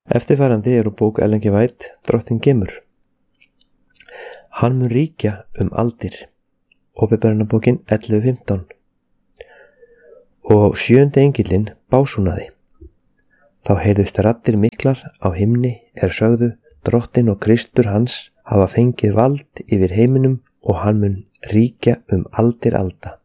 Eftirfarandi úr bók Ellen G. White, Drottinn kemur. Hann mun ríkja aldir. Åpenbarunarbókin 11:15. Og 7. engillinn básúnaði. Þá heyrðust raddir miklar á himni sögðu: Drottinn og Kristur hans hafa fengið vald yfir heiminum og hann mun ríkja aldir alda.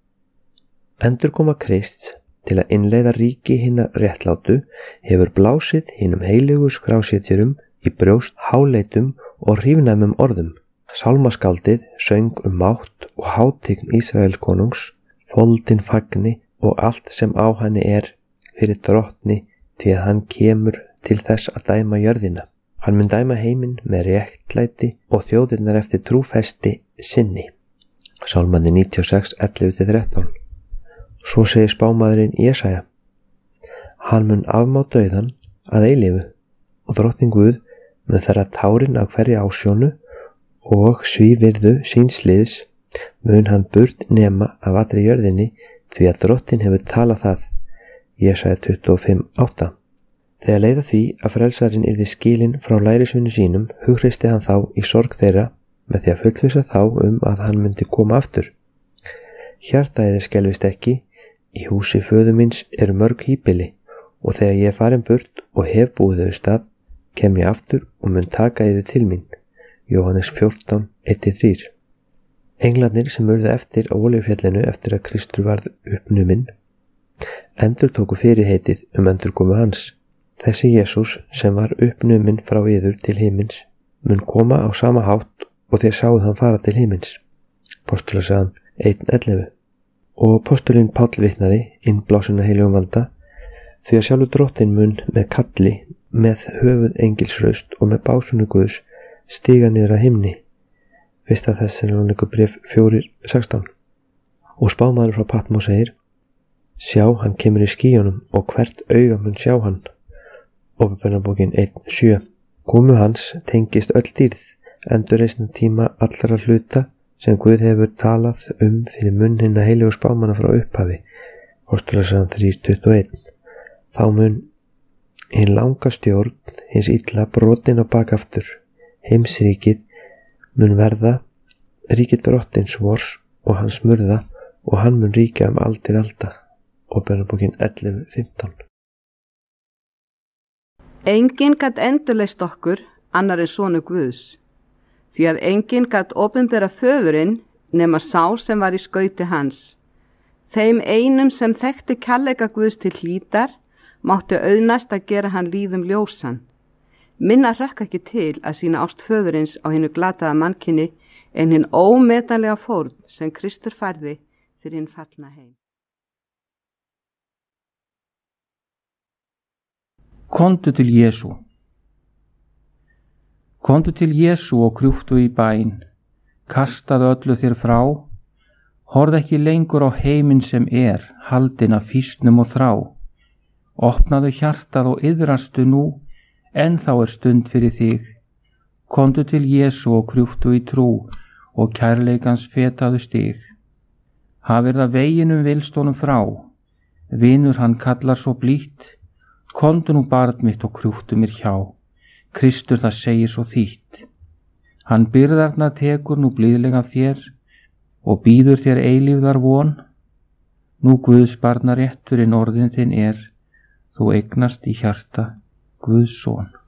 Endurkoma Krists til að innleiða ríki hinna réttlátu hefur blásið hinum heilögu skrásetjurum í brjóst háleitum og hrífnæmum orðum. Sálmaskáldið söng mátt og hátign Ísraels konungs, foldin fagni og allt sem á henni fyrir drottni, því að hann kemur til þess að dæma jörðina. Hann mun dæma heiminn með réttlæti og þjóðirnar eftir trúfesti sinni. Sálmandi 96, 11-13. Svo segir spámaðurinn Jesaja: Hann mun afmá dauðan að eilífu og drottinn Guð mun þerra tárin af hverri ásjónu og svívirðu síns liðs mun hann burt nema af allri jörðinni, því að drottinn hefur talað það. Jesaja 25:8. Þegar leið að því að frelsarinn yrði skilinn frá lærisveinum sínum, hughreysti hann þá í sorg þeirra með því að fullvissa þá að hann myndi koma aftur. Hjarta yðar skelfist ekki, í húsi föður míns mörg híbýli, og þegar ég er farin burt og hef búið þau stað, kem ég aftur og mun taka yður til mín. Jóhannes 14:1-3. Englarnir sem urðu eftir á Olíufjallinu eftir að Kristur varð uppnuminn, endurtóku fyrirheitið endurkomu hans. Þessi Jesús sem var uppnuminn frá yður til himins mun koma á sama hátt og þér sáuð hann fara til himins. Postulasagan 1:11. Og postulinn Páll vitnaði innblásina heilögum anda, því að sjálfur drottinn mun með kalli, með höfuð engilsraust og með básúnu Guðs stiga niður að himni. 1. Þessalóníkubréf 4:16. Og spámaður frá Patmó segir: Sjá, hann kemur í skýjunum og hvert auga mun sjá hann. Åpenbarunarbókin 1:7. Komu hans tengist öll dýrð, endurreisna tíma allra hluta sem Guð hefur talað fyrir munn hinna heilögu spámanna frá upphafi. Postulasagan 3:21. Þá mun hin langa stjórn hins illa brotin á bakaftur. Heimsríkið mun verða ríki drottins vors og hans murða, og hann mun ríkja aldir alda. Åpenbarunarbókin 11:15. Enginn gat endurleist okkur annar en sonur Guðs, því að enginn gat opinbera föðurinn nema sá sem var í skauti hans. Þeim einum sem þekkti kærleika Guðs til hlítar mátti auðnast að gera hann líðum ljósan. Minna hrökk ekki til að sýna ást föðurins á hinu glataða mannkyni en hinn ómetanlega fórn sem Kristur færði fyrir hinn fallna heim. Komdu til Jesú. Komdu til Jesú og krjúptu í bæn, kastaðu öllu þér frá, horfðu ekki lengur á heiminn sem haldinn af fýsnum og þrá. Opnaðu hjartað og iðrastu nú, en þá stund fyrir þig. Komdu til Jesú og krjúptu í trú og kærleikans fetaðu stig. Hafir það veginum vilstónum frá, vinur hann kallar svo blítt. Komdu nú barn mitt og krjúptu mér hjá, Kristur það segir svo þýtt. Hann byrðarna tekur nú blíðlega þér og býður þér eilífðar von. Nú Guðs barna rétturinn orðin þinn þú eignast í hjarta Guðs son.